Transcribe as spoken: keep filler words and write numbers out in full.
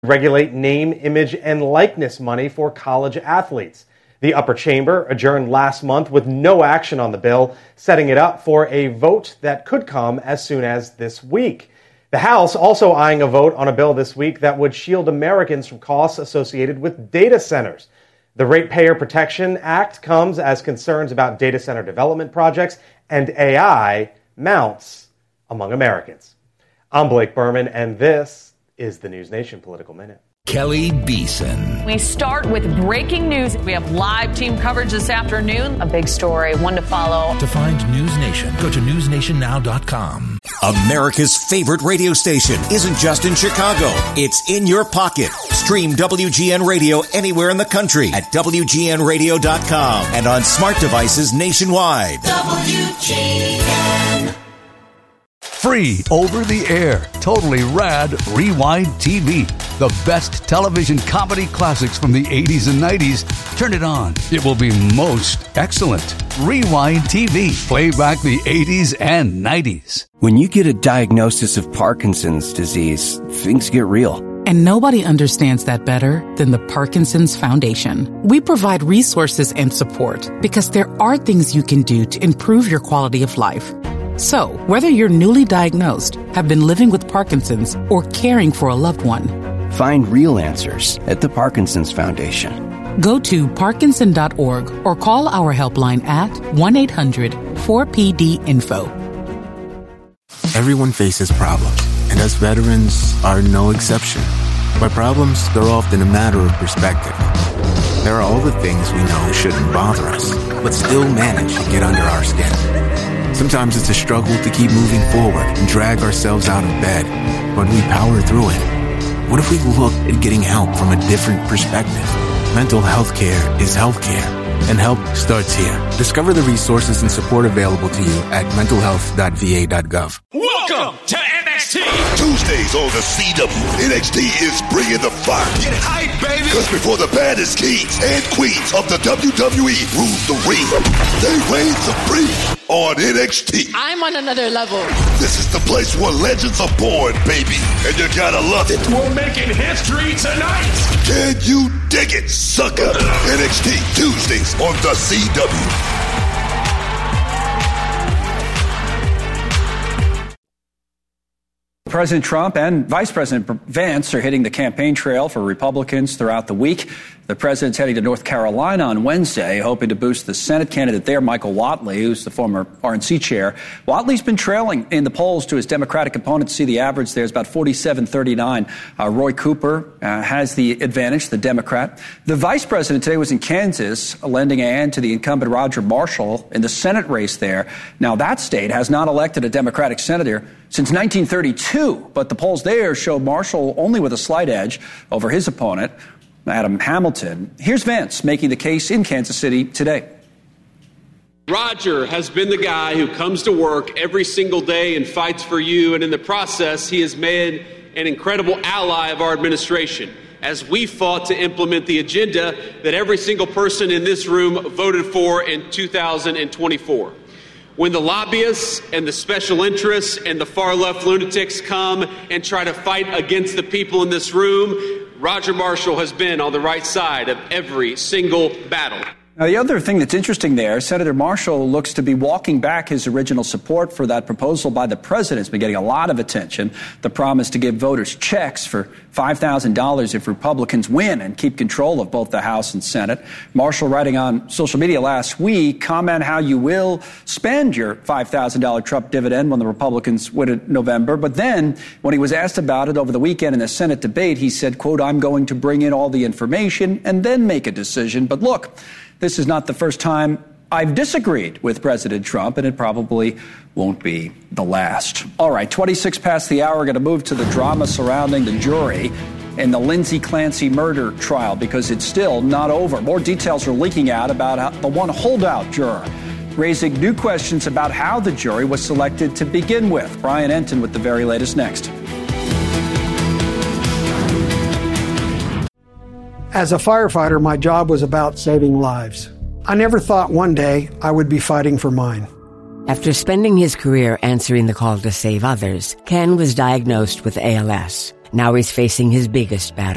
regulate name, image, and likeness money for college athletes. The upper chamber adjourned last month with no action on the bill, setting it up for a vote that could come as soon as this week. The House also eyeing a vote on a bill this week that would shield Americans from costs associated with data centers. The Ratepayer Protection Act comes as concerns about data center development projects and A I mounts among Americans. I'm Blake Berman, and this is the News Nation Political Minute. Kelly Beeson. We start with breaking news. We have live team coverage this afternoon. A big story, one to follow. To find News Nation, go to news nation now dot com. America's favorite radio station isn't just in Chicago. It's in your pocket. Stream W G N Radio anywhere in the country at W G N radio dot com and on smart devices nationwide. W G N. Free over the air, totally rad Rewind T V. The best television comedy classics from the eighties and nineties. Turn it on. It will be most excellent. Rewind T V. Play back the eighties and nineties. When you get a diagnosis of Parkinson's disease, things get real. And nobody understands that better than the Parkinson's Foundation. We provide resources and support because there are things you can do to improve your quality of life. So, whether you're newly diagnosed, have been living with Parkinson's, or caring for a loved one, find real answers at the Parkinson's Foundation. Go to parkinson dot org or call our helpline at one eight hundred four P D info. Everyone faces problems, and us veterans are no exception. But problems, they're often a matter of perspective. There are all the things we know shouldn't bother us, but still manage to get under our skin. Sometimes it's a struggle to keep moving forward and drag ourselves out of bed, but we power through it. What if we looked at getting help from a different perspective? Mental health care is healthcare, and help starts here. Discover the resources and support available to you at mental health dot v a dot gov. Welcome to N X T. Tuesdays on the C W, N X T is bringing the fire. Get hype, baby. Because before the baddest kings and queens of the W W E rule the ring, they reign supreme on N X T. I'm on another level. This is the place where legends are born, baby, and you gotta love it. We're making history tonight. Can you dig it, sucker? N X T Tuesdays on the C W. President Trump and Vice President Vance are hitting the campaign trail for Republicans throughout the week. The president's heading to North Carolina on Wednesday, hoping to boost the Senate candidate there, Michael Whatley, who's the former R N C chair. Whatley's been trailing in the polls to his Democratic opponent. See the average there is about forty-seven thirty-nine. Uh, Roy Cooper uh, has the advantage, the Democrat. The vice president today was in Kansas, lending a hand to the incumbent Roger Marshall in the Senate race there. Now, that state has not elected a Democratic senator since nineteen thirty-two, but the polls there show Marshall only with a slight edge over his opponent, Adam Hamilton. Here's Vance making the case in Kansas City today. Roger has been the guy who comes to work every single day and fights for you, and in the process, he has made an incredible ally of our administration as we fought to implement the agenda that every single person in this room voted for in two thousand twenty-four. When the lobbyists and the special interests and the far-left lunatics come and try to fight against the people in this room, Roger Marshall has been on the right side of every single battle. Now, the other thing that's interesting there, Senator Marshall looks to be walking back his original support for that proposal by the president. It's been getting a lot of attention. The promise to give voters checks for five thousand dollars if Republicans win and keep control of both the House and Senate. Marshall, writing on social media last week, comment how you will spend your five thousand dollars Trump dividend when the Republicans win in November. But then, when he was asked about it over the weekend in the Senate debate, he said, quote, "I'm going to bring in all the information and then make a decision. But look, this is not the first time I've disagreed with President Trump, and it probably won't be the last." All right, twenty-six past the hour, we're going to move to the drama surrounding the jury in the Lindsay Clancy murder trial because it's still not over. More details are leaking out about how the one holdout juror, raising new questions about how the jury was selected to begin with. Brian Enton with the very latest next. As a firefighter, my job was about saving lives. I never thought one day I would be fighting for mine. After spending his career answering the call to save others, Ken was diagnosed with A L S. Now he's facing his biggest battle.